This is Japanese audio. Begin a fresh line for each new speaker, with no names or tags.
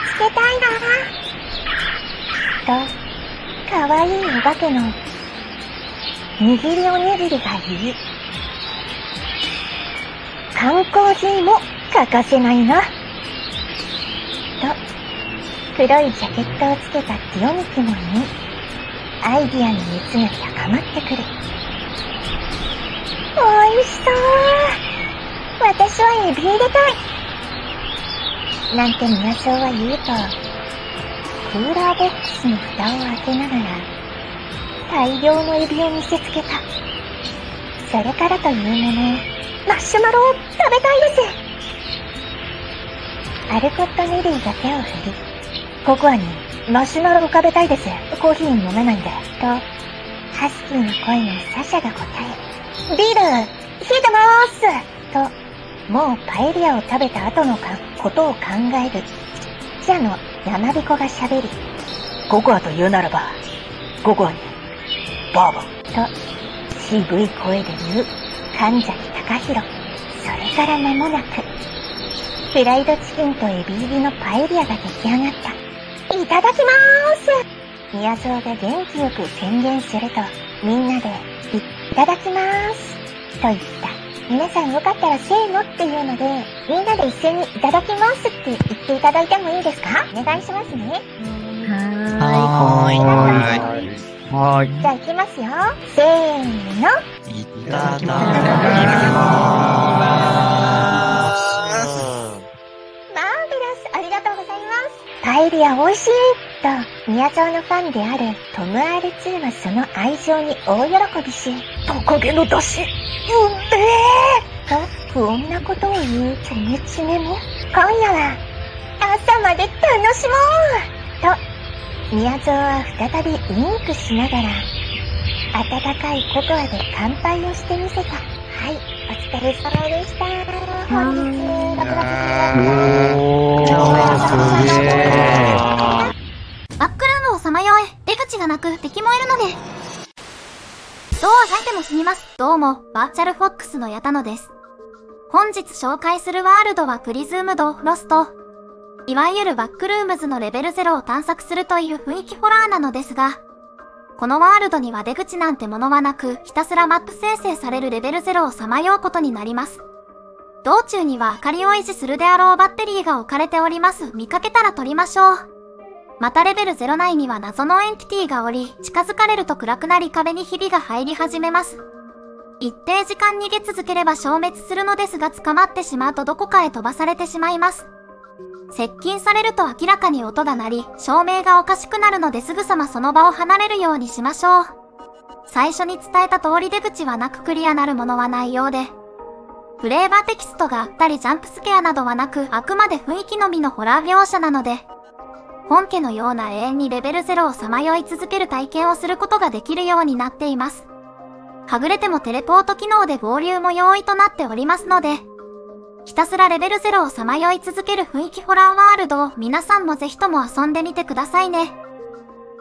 つけたいな。と、かわいいお化けの握りおにぎりが言う。缶コーヒーも欠かせないな。と、黒いジャケットをつけたティオミキモンに、アイディアの熱が高まってくる。おいしそう。私はエビ入れたい。なんて宮荘は言うと、クーラーボックスの蓋を開けながら、大量のエビを見せつけた。それからというもの、マッシュマロを食べたいです。アルコット・ネリーが手を振り、ココアにマシュマロを食べたいです。コーヒー飲めないんで。と、ハスキーの声のサシャが答え、ビール、冷えてまーす。と、もうパエリアを食べた後のことを考える、記者の山彦が喋り、
ココアと言うならば、ココアに、バーボン。
と、渋い声で言う、神崎隆弘。それから間もなく、フライドチキンとエビ入りのパエリアが出来上がった。いただきまーす。宮蔵が元気よく宣言すると、みんなで、いただきまーす。と言った。皆さんよかったらせーのっていうので、みんなで一斉にいただきますって言っていただいてもいいですか？お願いしますね。
はーい。
じゃあ行きますよ。せーの。
いただきま
ーす。マーベラス、ありがとうございます。パエリア美味しいと、宮沢のファンであるトム R2 はその愛情に大喜びし、トカゲの出汁、うめーと、不穏なことを言うチョメチメも、今夜は、朝まで楽しもうと、宮沢は再びウインクしながら、温かいココアで乾杯をしてみせた。はい、お疲れ様でした。本日、6月
バックルームをさまよえ、出口がなく敵もいるので。どうあさいても死にます。どうも、バーチャルフォックスの矢田野です。本日紹介するワールドはプリズムド・ロスト。いわゆるバックルームズのレベル0を探索するという雰囲気ホラーなのですが、このワールドには出口なんてものはなく、ひたすらマップ生成されるレベル0をさまようことになります。道中には明かりを維持するであろうバッテリーが置かれております。見かけたら取りましょう。またレベル0内には謎のエンティティがおり、近づかれると暗くなり壁にひびが入り始めます。一定時間逃げ続ければ消滅するのですが、捕まってしまうとどこかへ飛ばされてしまいます。接近されると明らかに音が鳴り、照明がおかしくなるのですぐさまその場を離れるようにしましょう。最初に伝えた通り出口はなくクリアなるものはないようで、フレーバーテキストがあったりジャンプスケアなどはなく、あくまで雰囲気のみのホラー描写なので、本家のような永遠にレベル0をさまよい続ける体験をすることができるようになっています。はぐれてもテレポート機能で合流も容易となっておりますので、ひたすらレベル0をさまよい続ける雰囲気ホラーワールドを皆さんもぜひとも遊んでみてくださいね。